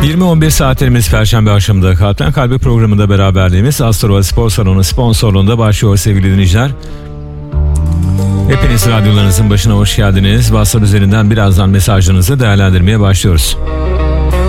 20-11 saatlerimiz Perşembe akşamında Kalpten Kalbe programında beraberliğimiz Astrova Spor Salonu sponsorluğunda başlıyor sevgili dinleyiciler. Hepiniz radyolarınızın başına hoş geldiniz. WhatsApp üzerinden birazdan mesajlarınızı değerlendirmeye başlıyoruz.